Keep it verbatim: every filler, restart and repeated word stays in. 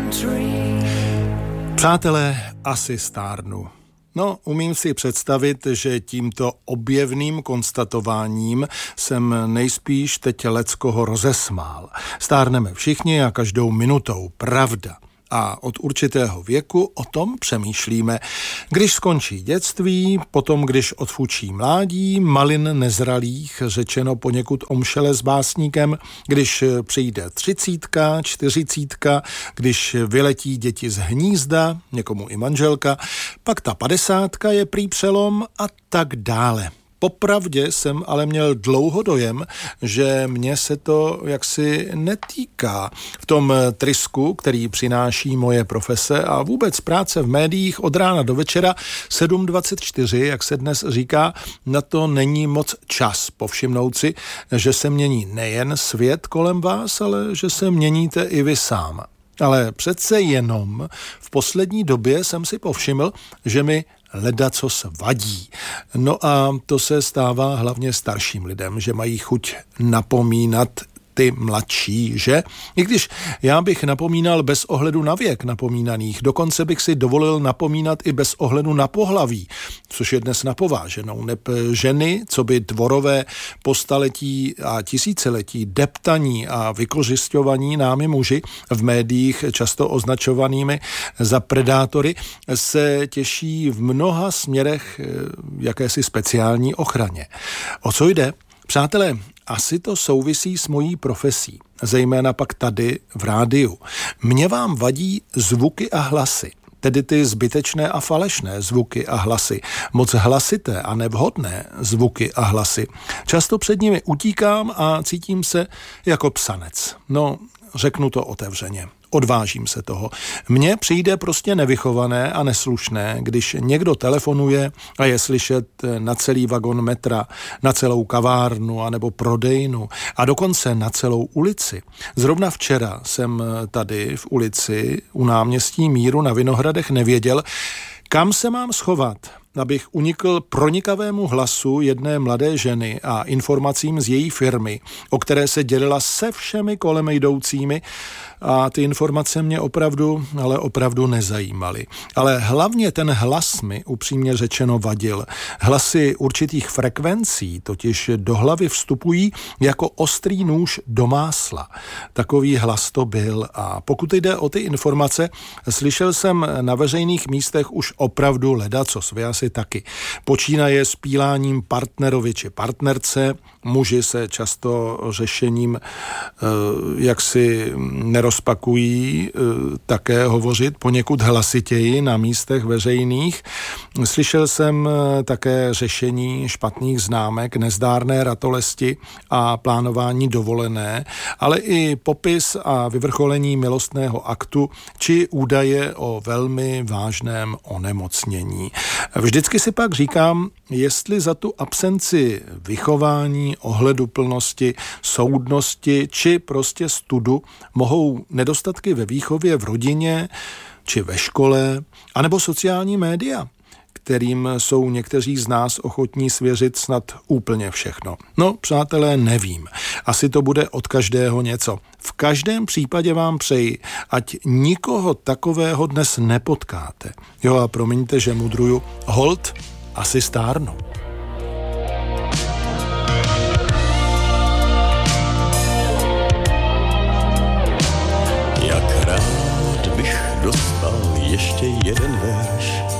Přátelé, asi stárnu. No, umím si představit, že tímto objevným konstatováním jsem nejspíš teď leckoho rozesmál. Stárneme všichni a každou minutou, pravda. A od určitého věku o tom přemýšlíme. Když skončí dětství, potom když odfučí mládí, malin nezralých, řečeno poněkud omšele s básníkem, když přijde třicítka, čtyřicítka, když vyletí děti z hnízda, někomu i manželka, pak ta padesátka je prý přelom a tak dále. Popravdě jsem ale měl dlouho dojem, že mě se to jaksi netýká. V tom trysku, který přináší moje profese a vůbec práce v médiích od rána do večera sedm dvacet čtyři, jak se dnes říká, na to není moc čas povšimnout si, že se mění nejen svět kolem vás, ale že se měníte i vy sám. Ale přece jenom v poslední době jsem si povšiml, že mi ledacos vadí. No a to se stává hlavně starším lidem, že mají chuť napomínat ty mladší, že? I když já bych napomínal bez ohledu na věk napomínaných, dokonce bych si dovolil napomínat i bez ohledu na pohlaví, což je dnes napováženou. Neb ženy, co by dvorové po staletí a tisíciletí deptaní a vykořisťovaní námi muži, v médiích často označovanými za predátory, se těší v mnoha směrech jakési speciální ochraně. O co jde? Přátelé, asi to souvisí s mojí profesí, zejména pak tady v rádiu. Mně vám vadí zvuky a hlasy, tedy ty zbytečné a falešné zvuky a hlasy, moc hlasité a nevhodné zvuky a hlasy. Často před nimi utíkám a cítím se jako psanec. No, řeknu to otevřeně. Odvážím se toho. Mně přijde prostě nevychované a neslušné, když někdo telefonuje a je slyšet na celý vagon metra, na celou kavárnu anebo prodejnu a dokonce na celou ulici. Zrovna včera jsem tady v ulici u náměstí Míru na Vinohradech nevěděl, kam se mám schovat, abych unikl pronikavému hlasu jedné mladé ženy a informacím z její firmy, o které se dělila se všemi kolem jdoucími, a ty informace mě opravdu, ale opravdu nezajímaly. Ale hlavně ten hlas mi upřímně řečeno vadil. Hlasy určitých frekvencí totiž do hlavy vstupují jako ostrý nůž do másla. Takový hlas to byl a pokud jde o ty informace, slyšel jsem na veřejných místech už opravdu ledacos, vy asi taky. Počínaje s píláním partnerovi či partnerce, muži se často řešením jaksi nerozpakují také hovořit poněkud hlasitěji na místech veřejných. Slyšel jsem také řešení špatných známek, nezdárné ratolesti a plánování dovolené, ale i popis a vyvrcholení milostného aktu či údaje o velmi vážném onemocnění. Vždycky si pak říkám, jestli za tu absenci vychování, ohleduplnosti, soudnosti či prostě studu mohou nedostatky ve výchově v rodině či ve škole, anebo sociální média, kterým jsou někteří z nás ochotní svěřit snad úplně všechno. No, přátelé, nevím. Asi to bude od každého něco. V každém případě vám přeji, ať nikoho takového dnes nepotkáte. Jo a promiňte, že mudruju. Hold, asi stárnu. Jak rád bych dostal ještě jeden verš